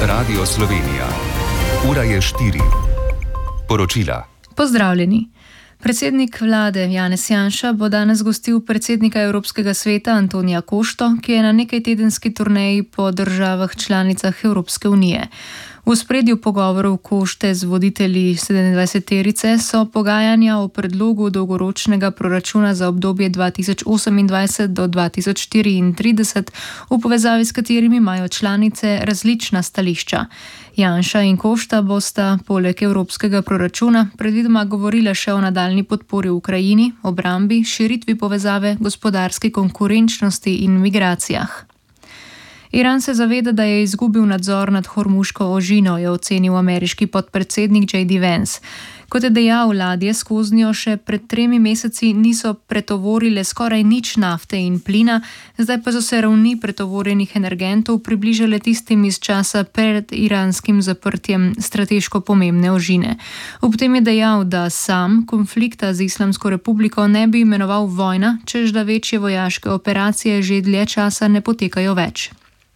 Radio Slovenija. Ura je 4. Poročila. Pozdravljeni. Predsednik vlade Janez Janša bo danes gostil predsednika Evropskega sveta Antonija Košto, ki je na nekajtedenski turneji po državah članicah Evropske unije. V ospredju pogovorov Košte z voditelji 27-terice so pogajanja o predlogu dolgoročnega proračuna za obdobje 2028 do 2034, v povezavi s katerimi imajo članice različna stališča. Janša in Košta bosta poleg evropskega proračuna predvidoma govorila še o nadaljnji podpori Ukrajini, obrambi, širitvi povezave, gospodarski konkurenčnosti in migracijah. Iran se zaveda, da je izgubil nadzor nad Hormuško ožino, je ocenil ameriški podpredsednik J.D. Vance. Kot je dejal, ladje skoznjo še pred 3 meseci niso pretovorile skoraj nič nafte in plina, zdaj pa so se ravni pretovorjenih energentov približale tistim iz časa pred iranskim zaprtjem strateško pomembne ožine. Ob tem je dejal, da sam konflikta z Islamsko republiko ne bi imenoval vojna, čež da večje vojaške operacije že dlje časa ne potekajo več.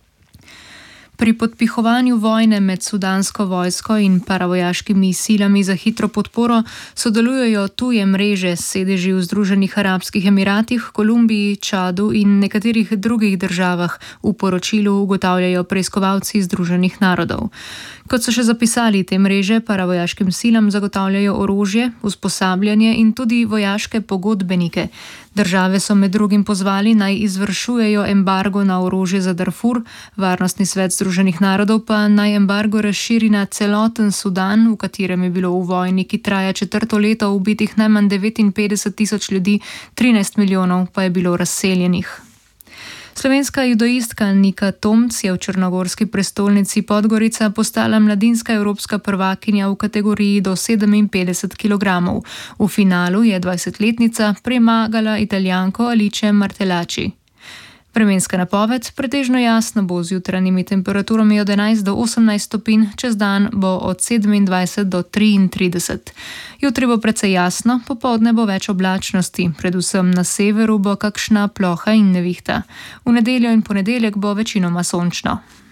Pri podpihovanju vojne med sudansko vojsko in paravojaškimi silami za hitro podporo sodelujejo tuje mreže s sedeži v Združenih arabskih emiratih, Kolumbiji, Čadu in nekaterih drugih državah, v poročilu ugotavljajo preiskovalci Združenih narodov. Kot so še zapisali, te mreže paravojaškim silam zagotavljajo orožje, usposabljanje in tudi vojaške pogodbenike. Države so med drugim pozvali, naj izvršujejo embargo na orožje za Darfur, Varnostni svet Združenih narodov pa naj embargo razširi na celoten Sudan, v katerem je bilo v vojni, ki traja 4. leto, ubitih najmanj 59.000 ljudi, 13 milijonov pa je bilo razseljenih. Slovenska judoistka Nika Tomc je v črnogorski prestolnici Podgorica postala mladinska evropska prvakinja v kategoriji do 57 kg. V finalu je 20-letnica premagala Italijanko Alice Martelaci. Vremenska napoved: pretežno jasno bo z jutranjimi temperaturami od 11 do 18 stopinj, čez dan bo od 27 do 33. Jutri bo precej jasno, popoldne bo več oblačnosti, predvsem na severu bo kakšna ploha in nevihta. V nedeljo in ponedeljek bo večinoma sončno.